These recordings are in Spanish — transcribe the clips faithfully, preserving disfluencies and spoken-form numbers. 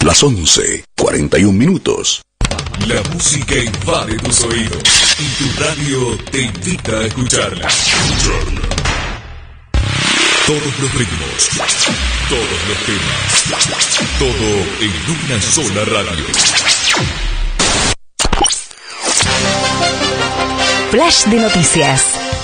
Las once, cuarenta y un minutos. La música invade tus oídos y tu radio te invita a escucharla. Escucharla. Todos los ritmos, todos los temas, todo en una sola radio. Flash de noticias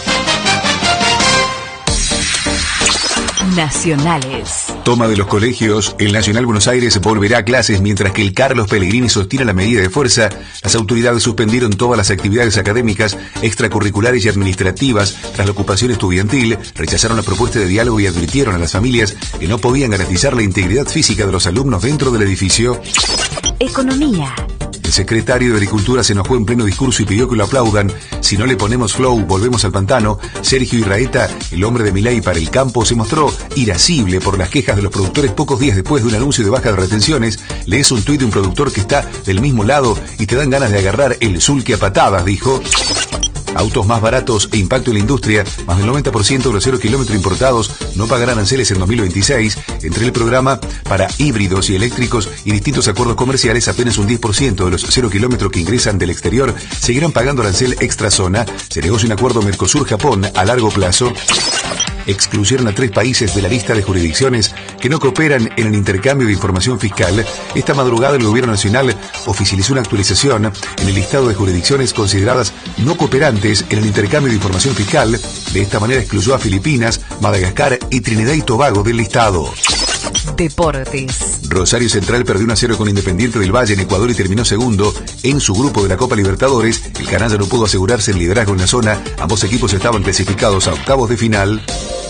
nacionales. Toma de los colegios. El Nacional Buenos Aires volverá a clases mientras que el Carlos Pellegrini sostiene la medida de fuerza. Las autoridades suspendieron todas las actividades académicas, extracurriculares y administrativas tras la ocupación estudiantil, rechazaron la propuesta de diálogo y advirtieron a las familias que no podían garantizar la integridad física de los alumnos dentro del edificio. Economía. El secretario de Agricultura se enojó en pleno discurso y pidió que lo aplaudan. Si no le ponemos flow, volvemos al pantano. Sergio Irraeta, el hombre de Milei para el campo, se mostró irascible por las quejas de los productores pocos días después de un anuncio de baja de retenciones. Lees un tuit de un productor que está del mismo lado y te dan ganas de agarrar el sulque a patadas, dijo. Autos más baratos e impacto en la industria. Más del noventa por ciento de los cero kilómetros importados no pagarán aranceles en dos mil veintiséis. Entre el programa para híbridos y eléctricos y distintos acuerdos comerciales, apenas un diez por ciento de los cero kilómetros que ingresan del exterior seguirán pagando arancel extra zona. Se negocia un acuerdo Mercosur-Japón a largo plazo. Excluyeron a tres países de la lista de jurisdicciones que no cooperan en el intercambio de información fiscal. Esta madrugada el Gobierno Nacional oficializó una actualización en el listado de jurisdicciones consideradas no cooperantes en el intercambio de información fiscal. De esta manera excluyó a Filipinas, Madagascar y Trinidad y Tobago del listado. Deportes. Rosario Central perdió uno a cero con Independiente del Valle en Ecuador y terminó segundo en su grupo de la Copa Libertadores. El canalla no pudo asegurarse el liderazgo en la zona. Ambos equipos estaban clasificados a octavos de final.